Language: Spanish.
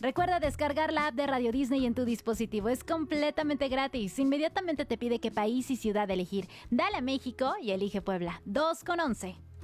Recuerda descargar la app de Radio Disney en tu dispositivo. Es completamente gratis. Inmediatamente te pide qué país y ciudad elegir. Dale a México y elige Puebla. 2 con 11.